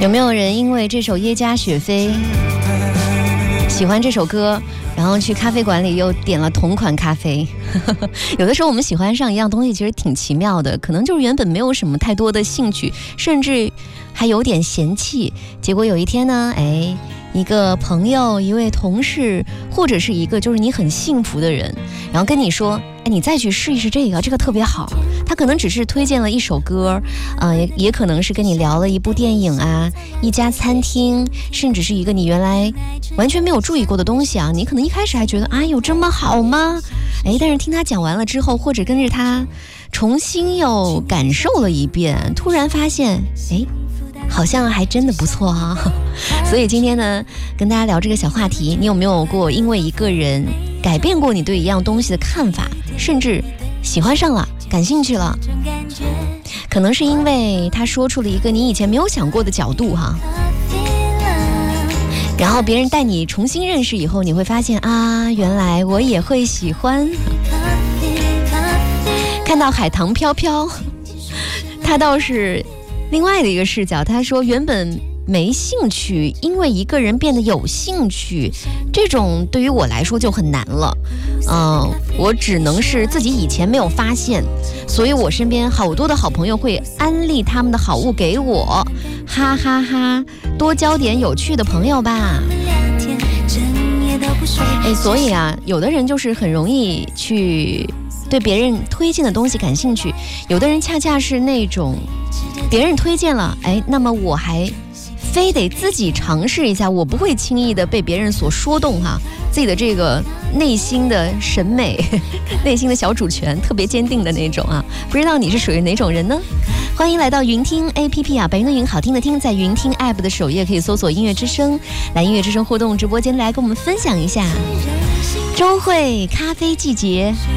有没有人因为这首耶加雪菲喜欢这首歌，然后去咖啡馆里又点了同款咖啡？有的时候我们喜欢上一样东西其实挺奇妙的，可能就是原本没有什么太多的兴趣，甚至还有点嫌弃，结果有一天呢，一个朋友、一位同事，或者是一个就是你很幸福的人，然后跟你说，你再去试一试这个特别好。他可能只是推荐了一首歌，也可能是跟你聊了一部电影啊，一家餐厅，甚至是一个你原来完全没有注意过的东西啊。你可能一开始还觉得有这么好吗？但是听他讲完了之后，或者跟着他重新又感受了一遍，突然发现，好像还真的不错啊。所以今天呢，跟大家聊这个小话题，你有没有过因为一个人改变过你对一样东西的看法，甚至喜欢上了，感兴趣了？可能是因为他说出了一个你以前没有想过的角度哈，然后别人带你重新认识以后，你会发现原来我也会喜欢。看到海棠飘飘，他倒是另外的一个视角，他说原本没兴趣，因为一个人变得有兴趣，这种对于我来说就很难了。我只能是自己以前没有发现，所以我身边好多的好朋友会安利他们的好物给我，哈哈哈，多交点有趣的朋友吧。所以有的人就是很容易去对别人推荐的东西感兴趣，有的人恰恰是那种别人推荐了，那么我还非得自己尝试一下，我不会轻易的被别人所说动哈，自己的这个内心的审美内心的小主权特别坚定的那种啊。不知道你是属于哪种人呢？欢迎来到云听 APP 啊，白云的云，好听的听，在云听 APP 的首页可以搜索音乐之声，来音乐之声互动直播间来跟我们分享一下周慧咖啡季节。